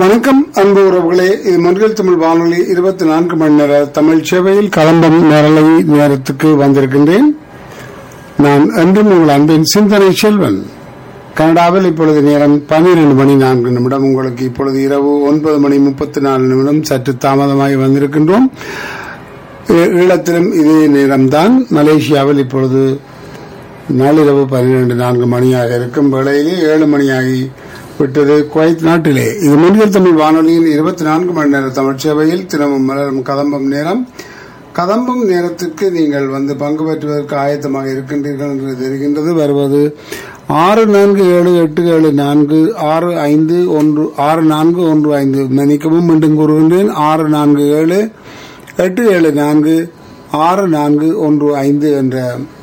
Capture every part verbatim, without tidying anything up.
வணக்கம் அன்பு உறவுகளே, இது மொழிகள் தமிழ் வானொலி இருபத்தி நான்கு மணி நேர தமிழ் சேவையில் கலம்பம் நேரலை நேரத்துக்கு வந்திருக்கின்றேன். நான் என்றும் உங்கள் அன்பின் சிந்தனை செல்வன். கனடாவில் இப்பொழுது நேரம் பன்னிரண்டு மணி நான்கு நிமிடம். உங்களுக்கு இப்பொழுது இரவு ஒன்பது மணி முப்பத்தி நாலு நிமிடம். சற்று தாமதமாகி வந்திருக்கின்றோம். ஈழத்திலும் இதே நேரம்தான். மலேசியாவில் இப்பொழுது நாளிரவு பன்னிரண்டு நான்கு மணியாக இருக்கும் வேளையிலே ஏழு மணியாகி விட்டது குவைத் நாட்டிலே. இது மொழிகள் தமிழ் வானொலியின் இருபத்தி நான்கு மணி நேர தமிழ் சேவையில் தினமும் மலரும் கதம்பம் நேரம். கதம்பம் நேரத்திற்கு நீங்கள் வந்து பங்கு பெற்றுவதற்கு ஆயத்தமாக இருக்கின்றீர்கள் என்று தெரிகின்றது. வருவது ஆறு நான்கு ஏழு எட்டு ஏழு நான்கு ஆறு ஐந்து ஒன்று ஆறு நான்கு ஒன்று ஐந்து. மன்னிக்கவும், மீண்டும் கூறுகின்றேன். ஆறு நான்கு ஏழு எட்டு ஏழு நான்கு ஆறு நான்கு ஒன்று ஐந்து என்ற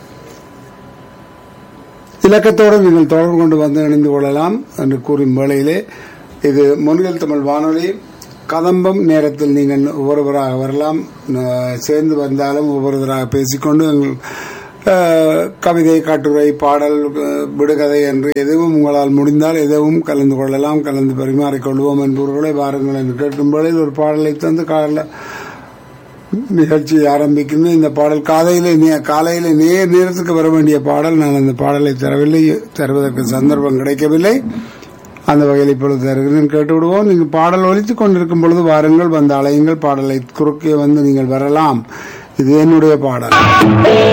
இலக்கத்தோடு நீங்கள் தொடர்பு கொண்டு வந்து இணைந்து கொள்ளலாம் என்று கூறும் வேளையிலே, இது மொழிகள் தமிழ் வானொலி கதம்பம் நேரத்தில் நீங்கள் ஒவ்வொருவராக வரலாம். சேர்ந்து வந்தாலும் ஒவ்வொருவராக பேசிக்கொண்டு கவிதை, கட்டுரை, பாடல், விடுகதை என்று எதுவும் உங்களால் முடிந்தால் எதுவும் கலந்து கொள்ளலாம். கலந்து பரிமாறிக்கொள்வோம் என்பவர்களை வாருங்கள் என்று கேட்கும் வேளையில் ஒரு பாடலை தந்து கால நிகழ்ச்சி ஆரம்பிக்கின்ற இந்த பாடல் காலையில காலையில நேர் நேரத்துக்கு வர வேண்டிய பாடல். நான் அந்த பாடலை தரவில்லை, தருவதற்கு சந்தர்ப்பம் கிடைக்கவில்லை. அந்த வகையில் இப்பொழுது தருகிறேன், கேட்டு விடுவோம். நீங்கள் பாடல் ஒலித்துக் கொண்டிருக்கும் பொழுது வாருங்கள், வந்து அலையுங்கள். பாடலை குறுக்கே வந்து நீங்கள் வரலாம். இது என்னுடைய பாடல்.